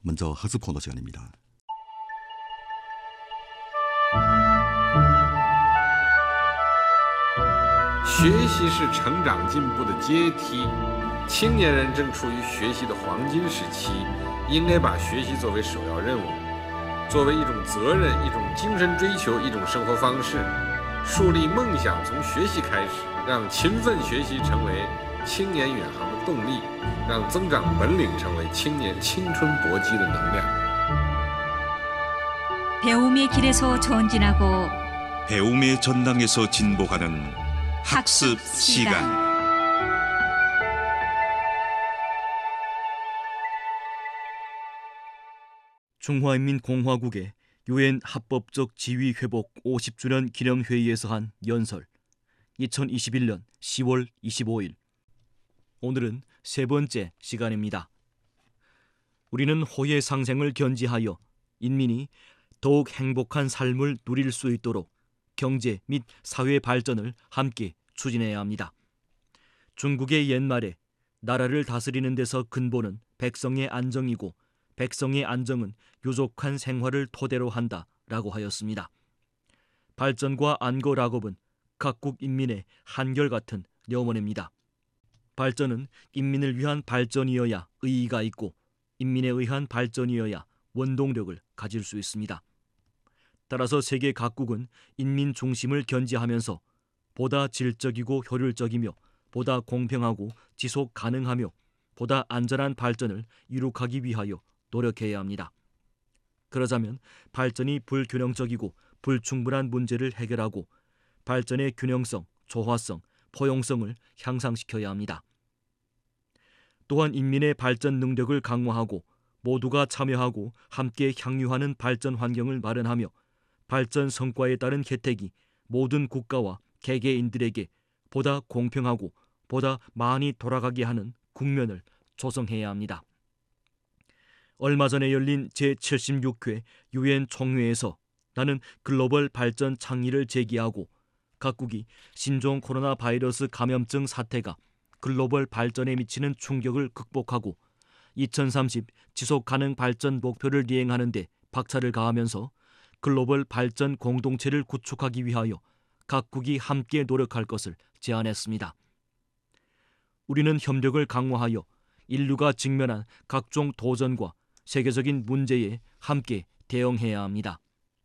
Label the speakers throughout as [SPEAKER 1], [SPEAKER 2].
[SPEAKER 1] 먼저 학습 코너 시간입니다.
[SPEAKER 2] 学习是成长进步的阶梯，青年人正处于学习的黄金时期，应该把学习作为首要任务，作为一种责任、一种精神追求、一种生活方式，树立梦想从学习开始，让勤奋学习成为青年远航的动力，让增长本领成为青年青春搏击的能量。
[SPEAKER 3] 배움의 길에서 전진하고
[SPEAKER 4] 배움의 전당에서 진보하는 학습 시간.
[SPEAKER 5] 중화인민공화국의 유엔 합법적 지위 회복 50주년 기념회의에서 한 연설. 2021년 10월 25일. 오늘은 세 번째 시간입니다. 우리는 호의 상생을 견지하여 인민이 더욱 행복한 삶을 누릴 수 있도록 경제 및 사회 발전을 함께 추진해야 합니다. 중국의 옛말에 나라를 다스리는 데서 근본은 백성의 안정이고 백성의 안정은 유족한 생활을 토대로 한다라고 하였습니다. 발전과 안거락업은 각국 인민의 한결같은 염원입니다. 발전은 인민을 위한 발전이어야 의의가 있고 인민에 의한 발전이어야 원동력을 가질 수 있습니다. 따라서 세계 각국은 인민 중심을 견지하면서 보다 질적이고 효율적이며 보다 공평하고 지속 가능하며 보다 안전한 발전을 이룩하기 위하여 노력해야 합니다. 그러자면 발전이 불균형적이고 불충분한 문제를 해결하고 발전의 균형성, 조화성, 포용성을 향상시켜야 합니다. 또한 인민의 발전 능력을 강화하고 모두가 참여하고 함께 향유하는 발전 환경을 마련하며 발전 성과에 따른 혜택이 모든 국가와 개개인들에게 보다 공평하고 보다 많이 돌아가게 하는 국면을 조성해야 합니다. 얼마 전에 열린 제76회 유엔 총회에서 나는 글로벌 발전倡의를 제기하고 각국이 신종 코로나 바이러스 감염증 사태가 글로벌 발전에 미치는 충격을 극복하고 2030 지속가능 발전 목표를 이행하는 데 박차를 가하면서 글로벌 발전 공동체를 구축하기 위하여 각국이 함께 노력할 것을 제안했습니다. 우리는 협력을 강화하여 인류가 직면한 각종 도전과 세계적인 문제에 함께 대응해야 합니다.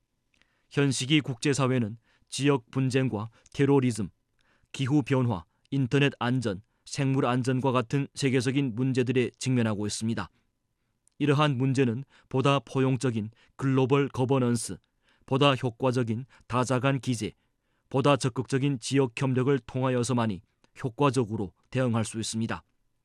[SPEAKER 5] 현 시기 국제사회는 지역 분쟁과 테러리즘, 기후변화, 인터넷 안전, 생물 안전과 같은 세계적인 문제들에 직면하고 있습니다. 이러한 문제는 보다 포용적인 글로벌 거버넌스, 보다 효과적인 다자간 기제, 보다 적극적인 지역 협력을 통하여서만이 효과적으로 대응할 수 있습니다.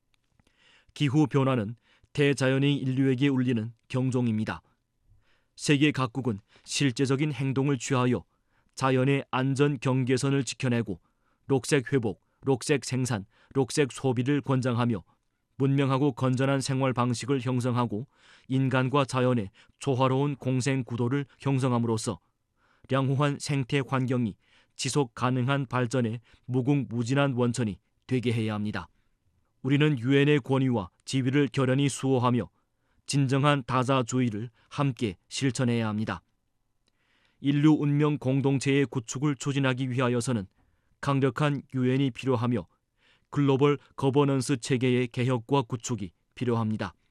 [SPEAKER 5] 기후변화는 대자연이 인류에게 울리는 경종입니다. 세계 각국은 실제적인 행동을 취하여 자연의 안전 경계선을 지켜내고 녹색 회복, 녹색 생산, 녹색 소비를 권장하며 문명하고 건전한 생활 방식을 형성하고 인간과 자연의 조화로운 공생 구도를 형성함으로써 양호한 생태 환경이 지속 가능한 발전의 무궁무진한 원천이 되게 해야 합니다. 우리는 유엔의 권위와 지위를 결연히 수호하며 진정한 다자주의를 함께 실천해야 합니다. 인류 운명 공동체의 구축을 추진하기 위하여서는 강력한 유엔이 필요하며 글로벌 거버넌스 체계의 개혁과 구축이 필요합니다.